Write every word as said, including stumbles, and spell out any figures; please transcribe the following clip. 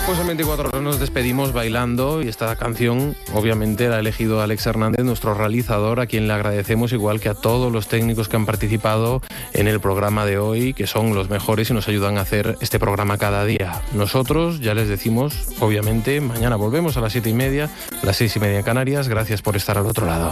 Pues en veinticuatro horas nos despedimos bailando y esta canción obviamente la ha elegido Alex Hernández, nuestro realizador, a quien le agradecemos, igual que a todos los técnicos que han participado en el programa de hoy, que son los mejores y nos ayudan a hacer este programa cada día. Nosotros, ya les decimos, obviamente, mañana volvemos a las siete y media, las seis y media en Canarias. Gracias por estar al otro lado.